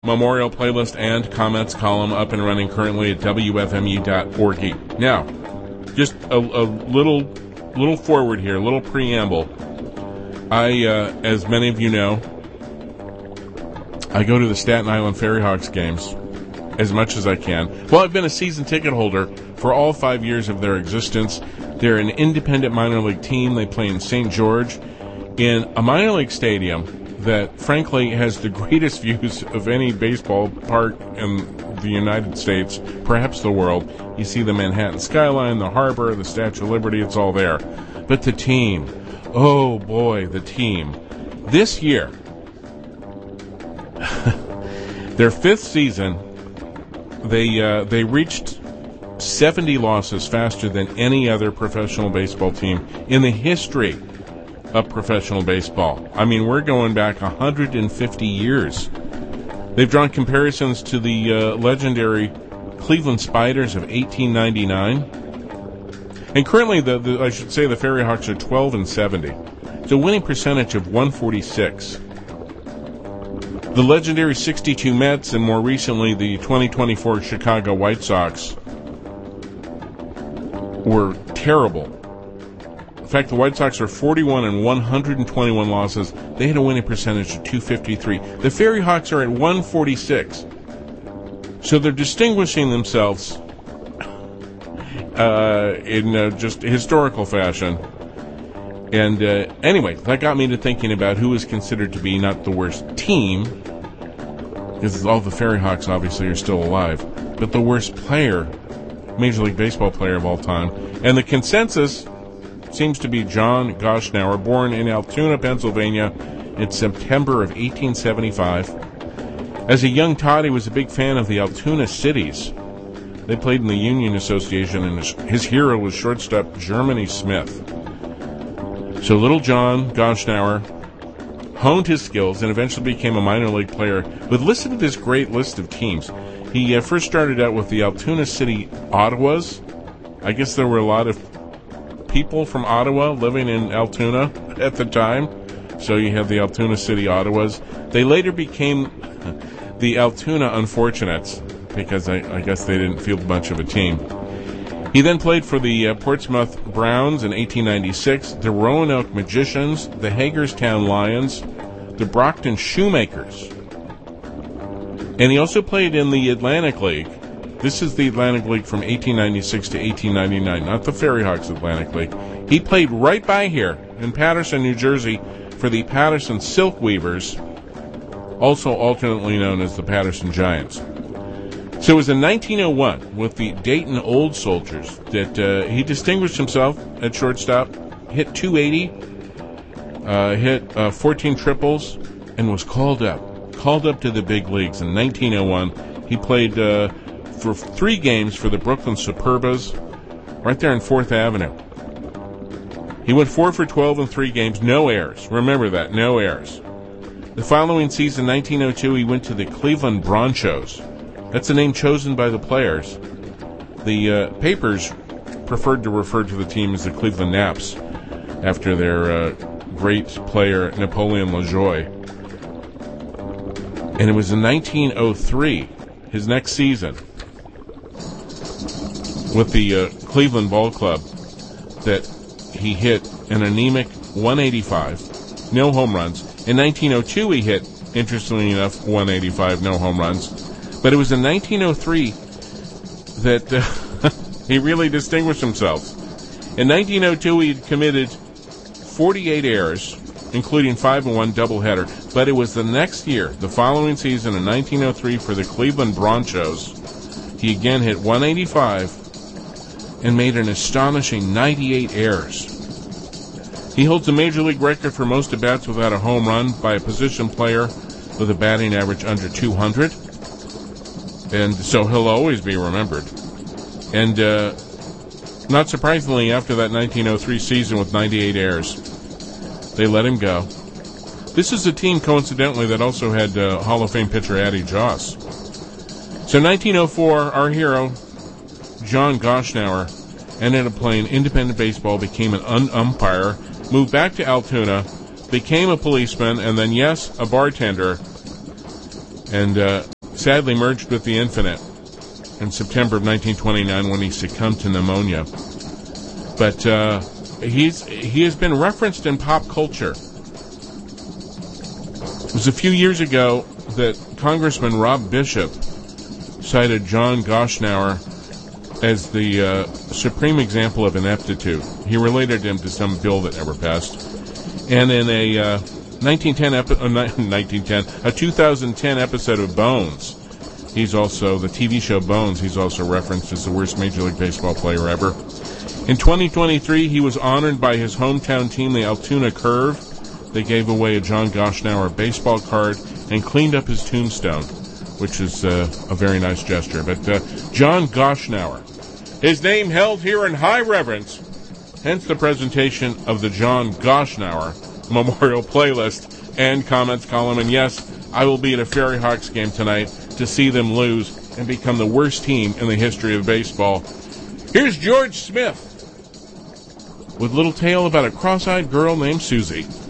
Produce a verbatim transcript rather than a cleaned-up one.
memorial playlist and comments column up and running currently at W F M U dot org. Now, just a, a little little forward here, a little preamble. I, uh, as many of you know, I go to the Staten Island Ferryhawks games as much as I can. Well, I've been a season ticket holder for all five years of their existence. They're an independent minor league team. They play in Saint George in a minor league stadium that, frankly, has the greatest views of any baseball park in the United States, perhaps the world. You see the Manhattan skyline, the harbor, the Statue of Liberty, it's all there. But the team, oh boy, the team. This year, their fifth season, they uh, they reached seventy losses faster than any other professional baseball team in the history of professional baseball. I mean, we're going back one hundred fifty years. They've drawn comparisons to the uh, legendary Cleveland Spiders of eighteen ninety-nine. And currently, the, the I should say the Ferryhawks are twelve and seventy. It's a winning percentage of one forty-six. The legendary sixty-two Mets and more recently the twenty twenty-four Chicago White Sox were terrible. In fact, the White Sox are forty-one and one hundred twenty-one losses. They had a winning percentage of two fifty-three. The Ferryhawks are at one forty-six. So they're distinguishing themselves uh, in uh, just historical fashion. And uh, anyway, that got me to thinking about who is considered to be not the worst team, because all the Ferryhawks obviously are still alive, but the worst player, Major League Baseball player of all time. And the consensus seems to be John Goshnauer, born in Altoona, Pennsylvania in September of eighteen seventy-five. As a young tot, he was a big fan of the Altoona Cities. They played in the Union Association, and his, his hero was shortstop Germany Smith. So little John Goshnauer honed his skills and eventually became a minor league player. But listen to this great list of teams. He uh, first started out with the Altoona City Ottawas. I guess there were a lot of people from Ottawa living in Altoona at the time. So you have the Altoona City Ottawas. They later became the Altoona Unfortunates because I, I guess they didn't field much of a team. He then played for the uh, Portsmouth Browns in eighteen ninety-six, the Roanoke Magicians, the Hagerstown Lions, the Brockton Shoemakers. And he also played in the Atlantic League. This is the Atlantic League from eighteen ninety-six to eighteen ninety-nine, not the Ferryhawks Atlantic League. He played right by here in Paterson, New Jersey, for the Paterson Silk Weavers, also alternately known as the Paterson Giants. So it was in nineteen oh one with the Dayton Old Soldiers that uh, he distinguished himself at shortstop, hit two eighty, uh, hit uh, fourteen triples, and was called up. Called up to the big leagues in nineteen oh one. He played uh, for three games for the Brooklyn Superbas right there on fourth Avenue. He went four for twelve in three games, no errors. Remember that, no errors. The following season, nineteen oh two, he went to the Cleveland Bronchos. That's the name chosen by the players. The uh, papers preferred to refer to the team as the Cleveland Naps after their uh, great player Napoleon LaJoie. And it was in nineteen oh three, his next season, with the uh, Cleveland Ball Club, that he hit an anemic one eighty-five, no home runs. In nineteen oh two, he hit, interestingly enough, one eighty-five, no home runs. But it was in nineteen oh three that uh, he really distinguished himself. In nineteen oh two, he had committed forty-eight errors, including five and one doubleheader. But it was the next year, the following season, in nineteen oh three, for the Cleveland Bronchos, he again hit one eighty-five and made an astonishing ninety-eight errors. He holds the Major League record for most at-bats without a home run by a position player with a batting average under two hundred. And so he'll always be remembered. And uh, not surprisingly, after that nineteen oh three season with ninety-eight errors, they let him go. This is a team, coincidentally, that also had uh, Hall of Fame pitcher Addie Joss. So nineteen oh four, our hero, John Goshnauer, ended up playing independent baseball, became an un- umpire, moved back to Altoona, became a policeman, and then, yes, a bartender. And uh, sadly merged with the Infinite in September of nineteen twenty-nine when he succumbed to pneumonia. But uh, he's he has been referenced in pop culture. It was a few years ago that Congressman Rob Bishop cited John Goschnauer as the uh, supreme example of ineptitude. He related him to some bill that never passed. And in a uh, nineteen ten epi- uh, nineteen ten, a two thousand ten episode of Bones, he's also, the T V show Bones, he's also referenced as the worst Major League Baseball player ever. In twenty twenty-three, he was honored by his hometown team, the Altoona Curve. They gave away a John Goschnauer baseball card and cleaned up his tombstone, which is uh, a very nice gesture. But uh, John Goschnauer, his name held here in high reverence, hence the presentation of the John Goschnauer Memorial Playlist and comments column. And yes, I will be at a Ferry Hawks game tonight to see them lose and become the worst team in the history of baseball. Here's George Smith with a little tale about a cross-eyed girl named Susie.